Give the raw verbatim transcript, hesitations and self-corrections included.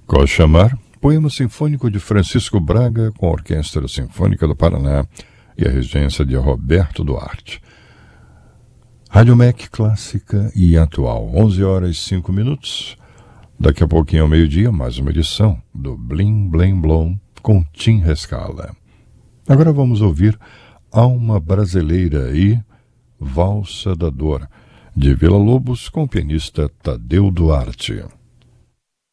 Cochamar, poema sinfônico de Francisco Braga com a Orquestra Sinfônica do Paraná e a regência de Roberto Duarte. Rádio M E C clássica e atual, onze horas e cinco minutos. Daqui a pouquinho ao meio-dia, mais uma edição do Blim Blim Blom com Tim Rescala. Agora vamos ouvir Alma Brasileira e Valsa da Dor, de Villa-Lobos, com o pianista Tadeu Duarte.